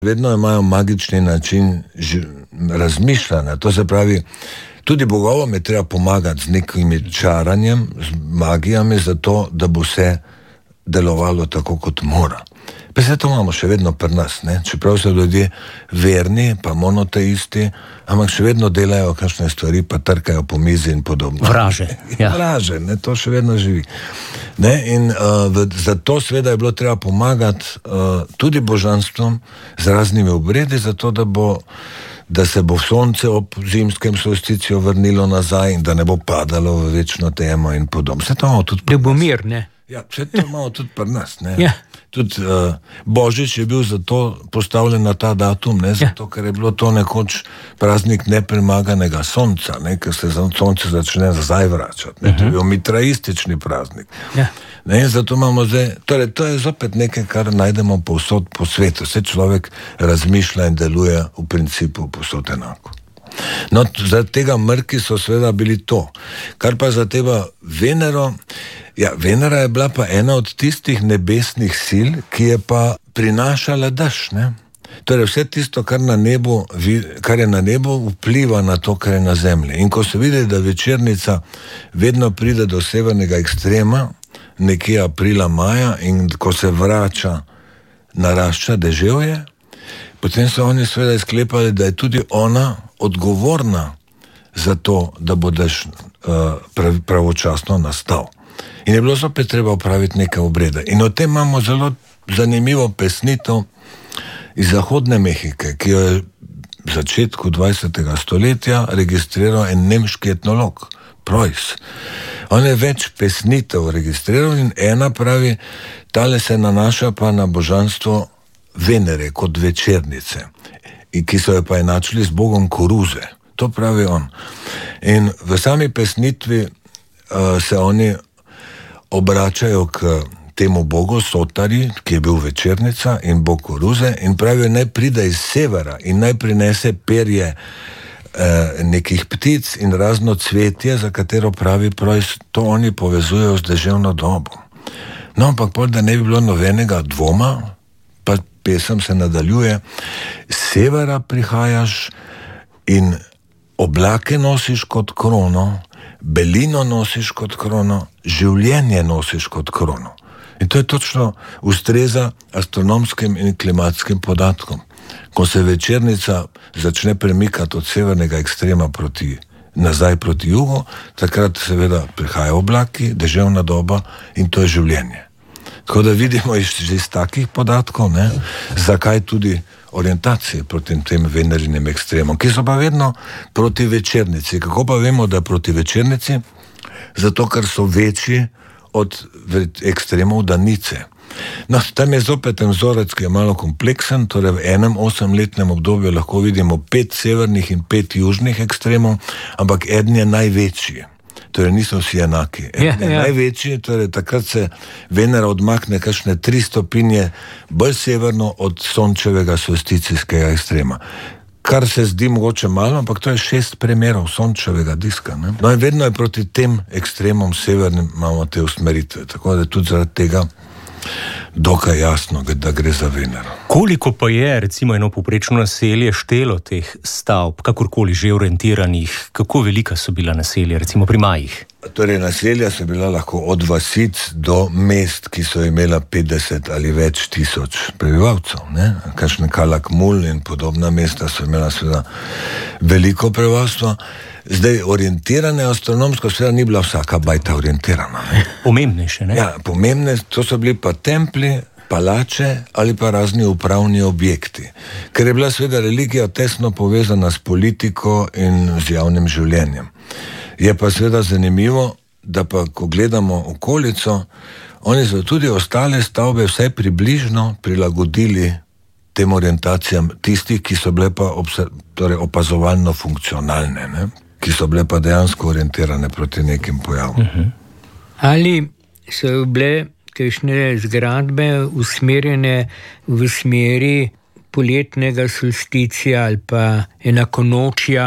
Vedno imajo magični način razmišljanja, to se pravi, tudi bogovom je treba pomagati z nekimi čaranjem, z magijami, zato da bo vse delovalo tako, kot mora. Pa se to imamo še vedno pri nas, ne? Čeprav so ljudje verni, pa monoteisti, ampak še vedno delajo kakšne stvari, pa trkajo po mizi in podobno. Vraže. Ja. Vraže, ne? To še vedno živi. Ne? In zato seveda je bilo treba pomagati tudi božanstvom z raznimi obredi, zato da se bo sonce ob zimskem solsticiju vrnilo nazaj in da ne bo padalo v večno temo in podobno. Vse to imamo tudi pri nas. Da bo mir, ne? Ja, vse to imamo tudi pri nas, ne? Ja. Tudi Božič je bil zato postavljen na ta datum, ne? Zato, ker je bilo to nekoč praznik nepremaganega sonca, ne? Ker se sonce začne nazaj vračati. Ne? To je bil mitraistični praznik. Ja. Ne? In zato imamo zdaj, torej to je zopet nekaj, kar najdemo povsod po svetu. Vse človek razmišlja in deluje v principu povsod enako. No, za tega mrki so seveda bili to. Kar pa za teba Venero, ja, Venera je bila pa ena od tistih nebesnih sil, ki je pa prinašala dež, ne? Torej vse tisto, kar je na nebu, vpliva na to, kar je na zemlji. In ko se vidi, da večernica vedno pride do severnega ekstrema, nekje aprila, maja, in ko se vrača, narašča deževje, potem so oni seveda izklepali, da je tudi ona odgovorna za to, da bo dež pravočasno nastal. In je bilo zopet treba upraviti nekaj obreda. In o tem imamo zelo zanimivo pesnitev iz Zahodne Mehike, ki jo je v začetku 20. stoletja registriral en nemški etnolog, Preuss. On je več pesnitev registriral in ena pravi, tale se nanaša pa na božanstvo Venere kot večernice, ki so jo pa enačili z bogom koruze. To pravi on. In v sami pesnitvi se oni obračajo k temu bogu Sotari, ki je bil večernica in bog koruze, in pravijo, naj pride iz severa in naj prinese perje nekih ptic in razno cvetje, za katero pravi Preuss, to oni povezujejo z deževno dobo. No, ampak pol, da ne bi bilo nobenega dvoma, pa pesem se nadaljuje, z severa prihajaš in oblake nosiš kot krono, belino nosiš kot krono, življenje nosiš kot krono. In to je točno ustreza astronomskim in klimatskim podatkom. Ko se večernica začne premikati od severnega ekstrema nazaj proti jugu, takrat seveda prihajajo oblaki, deževna doba in to je življenje. Tako da vidimo iz takih podatkov, ne, zakaj tudi orientacije proti tem venerinim ekstremom, ki so pa vedno proti večernici. Kako pa vemo, da proti večernici? Zato, ker so večji od ekstremov danice. No, tam je zopet en vzorec, ki je malo kompleksen, torej v enem 8-letnem obdobju lahko vidimo 5 severnih in 5 južnih ekstremov, ampak eden je največji. Torej niso vsi enaki. Eden je največji, torej takrat se Venera odmakne kakšne 3 stopinje bolj severno od sončevega solsticijskega ekstrema. Kar se zdi mogoče malo, ampak to je 6 primerov sončevega diska. Ne? No in vedno je proti tem ekstremom severnim imamo te usmeritve, tako da je tudi zaradi tega dokaj jasno, da gre za Venero. Koliko pa je recimo eno povprečno naselje štelo teh stavb, kakorkoli že orientiranih, kako velika so bila naselja recimo pri Majih? Torej naselja so bila lahko od vasic do mest, ki so imela 50 ali več tisoč prebivalcev. Kakšne Kalakmul in podobna mesta so imela seveda veliko prebivalstva. Zdaj, orientirane astronomsko seveda ni bila vsaka bajta orientirana. Ne? Pomembnejše, ne? Ja, pomembne, to so bili pa templi, palače ali pa razni upravni objekti. Ker je bila seveda religija tesno povezana s politiko in z javnim življenjem. Je pa seveda zanimivo, da pa, ko gledamo okolico, oni so tudi ostale stavbe vsaj približno prilagodili tem orientacijam tistih, ki so bile pa opazovalno funkcionalne, ne? Ki so bile pa dejansko orientirane proti nekim pojavom. Ali so bile kakšne zgradbe usmerjene v smeri poletnega solsticija ali pa enakonočja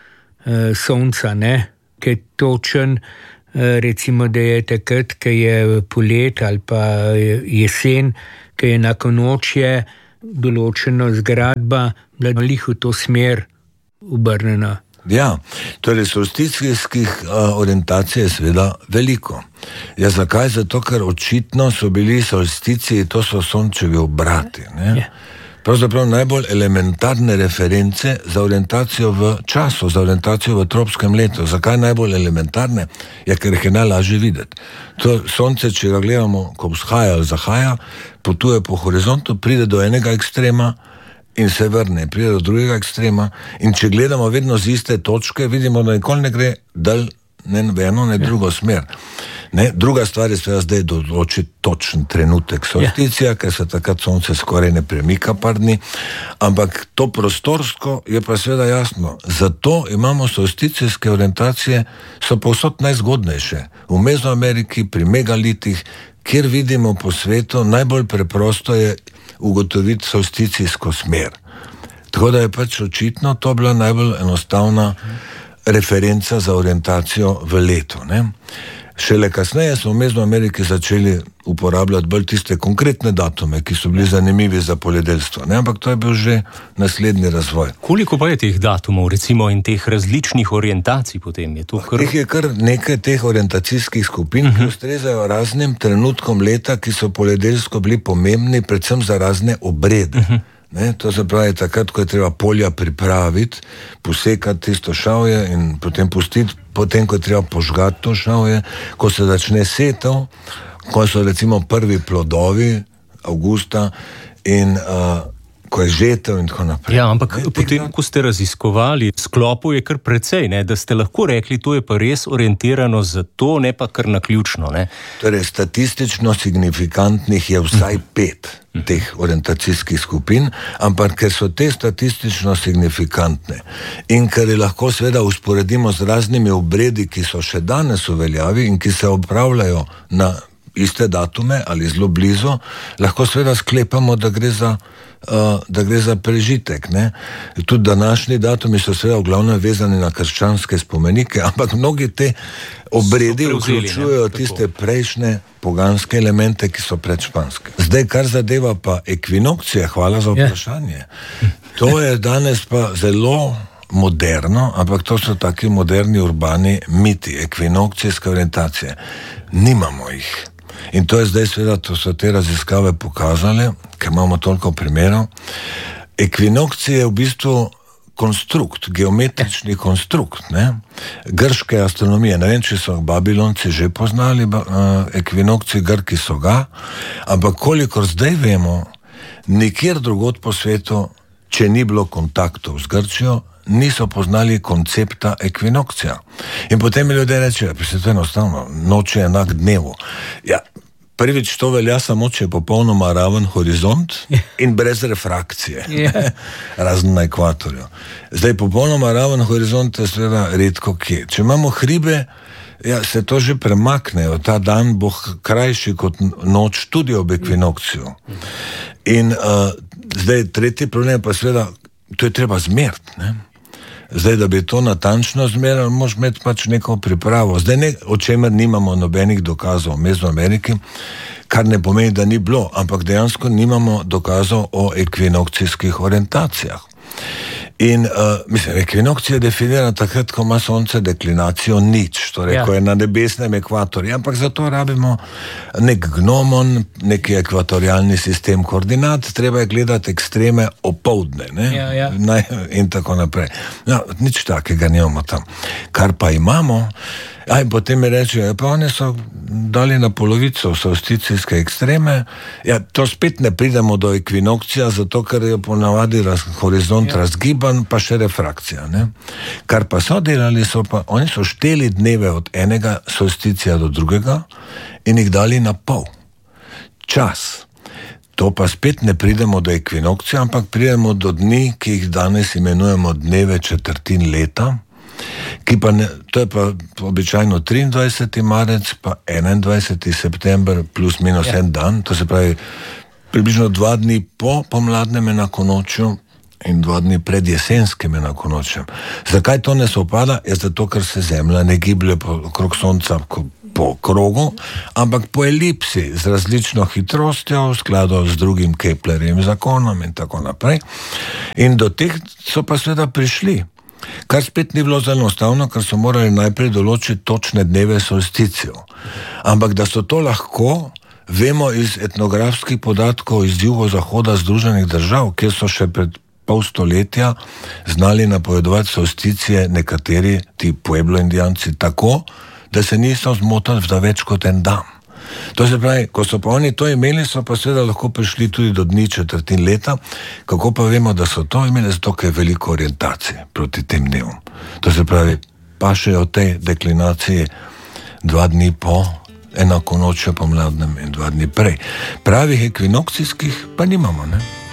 sonca, ne? Ki je točen, recimo, da je takrat, ki je polet ali pa jesen, ki je enakonočje določena zgradba bila lih v to smer obrnjena. Ja, torej solsticijskih orientacij je seveda veliko. Ja, zakaj? Zato, ker očitno so bili solsticiji, to so sončevi obrati. Ne? Pravzaprav najbolj elementarne reference za orientacijo v času, za orientacijo v tropskem letu. Zakaj najbolj elementarne? Ja, ker jih je najlažje videti. To sonce, če ga gledamo, ko vzhaja ali zahaja, potuje po horizontu, pride do enega ekstrema in se vrne, pride do drugega ekstrema, in če gledamo vedno z iste točke, vidimo, da nikoli ne gre dalj ne v eno, ne drugo smer. Ne? Druga stvar je seveda zdaj določiti točen trenutek solsticija, ker se takrat sonce skoraj ne premika par dni, ampak to prostorsko je pa seveda jasno. Zato imamo solsticijske orientacije, so povsod najzgodnejše. V Mezoameriki, pri megalitih, kjer vidimo po svetu, najbolj preprosto je ugotoviti solsticijsko smer. Tako da je pač očitno to bila najbolj enostavna referenca za orientacijo v letu. Ne? Šele kasneje smo v Mezoameriki začeli uporabljati bolj tiste konkretne datume, ki so bili zanimivi za poljedelstvo. Ne? Ampak to je bil že naslednji razvoj. Koliko pa je teh datumov, recimo, in teh različnih orientacij potem? Teh je kar nekaj teh orientacijskih skupin, ki ustrezajo raznim trenutkom leta, ki so poljedelsko bili pomembni, predvsem za razne obrede. Ne, to se pravi takrat, ko je treba polja pripraviti, posekati tisto šavje in potem pustiti, potem, ko je treba požgati to šavje, ko se začne setev, ko so recimo prvi plodovi avgusta in ko je žetev in tako naprej. Ja, ampak potem, ko ste raziskovali, sklopov je kar precej, ne, da ste lahko rekli, to je pa res orientirano za to, ne pa kar naključno. Ne. Torej, statistično signifikantnih je vsaj 5 teh orientacijskih skupin, ampak ker so te statistično signifikantne in ker je lahko seveda usporedimo z raznimi obredi, ki so še danes v veljavi in ki se opravljajo na iste datume ali zelo blizu, lahko seveda sklepamo, da gre za prežitek. Ne? Tudi današnji datumi so seveda v glavnem vezani na krščanske spomenike, ampak mnogi te obredi vključujejo tiste prejšnje poganske elemente, ki so predšpanske. Zdaj, kar zadeva pa ekvinokcije, hvala za vprašanje. To je danes pa zelo moderno, ampak to so taki moderni urbani miti, ekvinokcijske orientacije. Nimamo jih. In to je zdaj seveda, to so te raziskave pokazale, ker imamo toliko primerov. Ekvinokcije je v bistvu konstrukt, geometrični konstrukt, ne? Grške astronomije. Ne vem, če so Babilonci že poznali ekvinokcije, Grki so ga, ampak kolikor zdaj vemo, nikjer drugod po svetu, če ni bilo kontaktov z Grčijo, niso poznali koncepta ekvinokcija. In potem mi ljudje rečejo, pa se to enostavno, noč je enak dnevu. Ja, prvič to velja samo, če je popolnoma raven horizont in brez refrakcije. Razen na ekvatorju. Zdaj, popolnoma raven horizont je seveda redko kje. Če imamo hribe, ja, se to že premaknejo. Ta dan bo krajši kot noč tudi ob ekvinokciju. In zdaj, tretji problem pa seveda, to je treba zmeriti, ne? Zdaj, da bi to natančno zmerili, moraš imeti pač neko pripravo. Zdaj, o čemer nimamo nobenih dokazov v Mezoameriki, kar ne pomeni, da ni bilo, ampak dejansko nimamo dokazov o ekvinokcijskih orientacijah. In mislim, ekvinokcija je definirana takrat, ko ima sonce deklinacijo nič, torej ko je na nebesnem ekvatorju, ampak zato rabimo nek gnomon, neki ekvatorialni sistem koordinat, treba je gledati ekstreme opoldne, ne? In tako naprej. No, nič takega nimamo tam. Kar pa imamo, in potem mi rečejo, pa oni so dali na polovico solsticijske ekstreme, ja, to spet ne pridemo do ekvinokcija, zato ker je ponavadi horizont razgiban, pa še refrakcija, ne? Kar pa so delali, oni so šteli dneve od enega solsticija do drugega in jih dali na pol. Čas. To pa spet ne pridemo do ekvinokcija, ampak pridemo do dni, ki jih danes imenujemo dneve četrtin leta, ki pa ne, to je pa običajno 23. marec, pa 21. september plus minus en dan, to se pravi približno 2 dni po pomladnem enakonočju in 2 dni pred jesenskim enakonočjem. Zakaj to ne sovpada? Je zato, ker se Zemlja ne giblje okrog Sonca po krogu, ampak po elipsi z različno hitrostjo, v skladu z drugim Keplerjevim zakonom in tako naprej. In do teh so pa seveda prišli. Kar spet ni bilo zelo enostavno, ker so morali najprej določiti točne dneve solsticijev. Ampak da so to lahko, vemo iz etnografskih podatkov iz jugozahoda Združenih držav, kjer so še pred pol stoletja znali napovedovati solsticije nekateri, ti Pueblo indijanci, tako, da se niso zmotili za več kot en dan. To se pravi, ko so pa oni to imeli, so pa seveda lahko prišli tudi do dni četrtin leta. Kako pa vemo, da so to imeli? Zato, ker je veliko orientacije proti tem dnevom. To se pravi, pa še o tej deklinaciji 2 dni po enakonočju pomladnem in 2 dni prej. Pravih ekvinokcijskih pa nimamo, ne?